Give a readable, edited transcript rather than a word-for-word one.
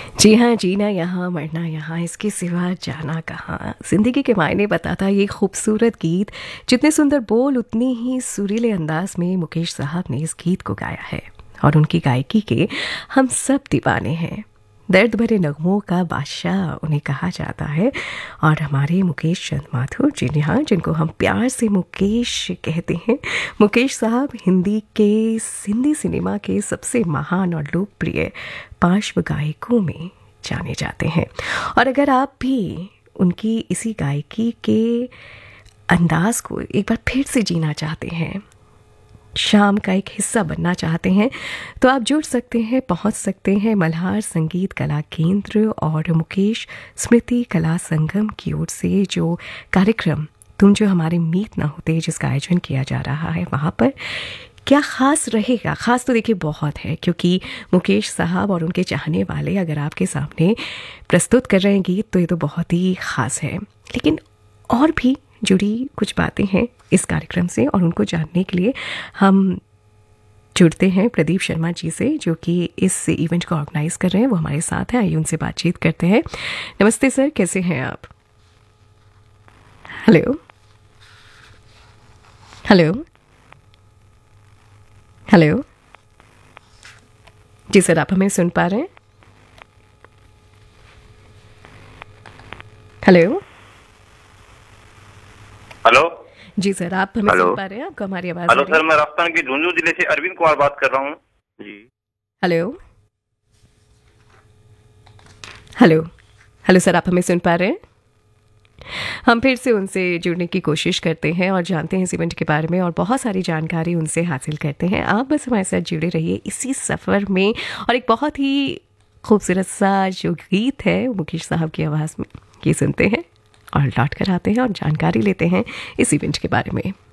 जी हाँ, जीना यहाँ मरना यहाँ, इसके सिवा जाना कहाँ। ज़िंदगी के मायने बताता ये खूबसूरत गीत। जितने सुंदर बोल उतनी ही सुरीले अंदाज में मुकेश साहब ने इस गीत को गाया है और उनकी गायकी के हम सब दीवाने हैं। दर्द भरे नगमों का बादशाह उन्हें कहा जाता है। और हमारे मुकेश चंद माथुर जी ने, हाँ, जिनको हम प्यार से मुकेश कहते हैं, मुकेश साहब हिंदी सिनेमा के सबसे महान और लोकप्रिय पार्श्व गायकों में जाने जाते हैं। और अगर आप भी उनकी इसी गायकी के अंदाज को एक बार फिर से जीना चाहते हैं, शाम का एक हिस्सा बनना चाहते हैं, तो आप जुड़ सकते हैं, पहुंच सकते हैं मल्हार संगीत कला केंद्र और मुकेश स्मृति कला संगम की ओर से जो कार्यक्रम तुम जो हमारे मीत ना होते, जिसका आयोजन किया जा रहा है, वहाँ पर क्या ख़ास रहेगा। ख़ास तो देखिए बहुत है, क्योंकि मुकेश साहब और उनके चाहने वाले अगर आपके सामने प्रस्तुत कर रहे हैं गीत, तो ये तो बहुत ही ख़ास है। लेकिन और भी जुड़ी कुछ बातें हैं इस कार्यक्रम से, और उनको जानने के लिए हम जुड़ते हैं प्रदीप शर्मा जी से, जो कि इस इवेंट को ऑर्गेनाइज कर रहे हैं। वो हमारे साथ हैं, आइए उनसे बातचीत करते हैं। नमस्ते सर, कैसे हैं आप? हेलो हेलो हेलो जी सर, आप हमें सुन पा रहे हैं? हेलो हेलो जी सर, आप हमें हेलो सुन पा रहे हैं? आपको हमारी आवाज़ हेलो आ रही है? सर, मैं राजस्थान के झुंझुनू जिले से अरविंद कुमार बात कर रहा हूँ जी। हेलो हेलो हेलो सर, आप हमें सुन पा रहे हैं? हम फिर से उनसे जुड़ने की कोशिश करते हैं और जानते हैं इस इवेंट के बारे में और बहुत सारी जानकारी उनसे हासिल करते हैं। आप बस हमारे साथ जुड़े रहिए इसी सफ़र में। और एक बहुत ही खूबसूरत सा जो गीत है वो मुकेश साहब की आवाज़ में, ये सुनते हैं और लौट कर आते हैं और जानकारी लेते हैं इस इवेंट के बारे में।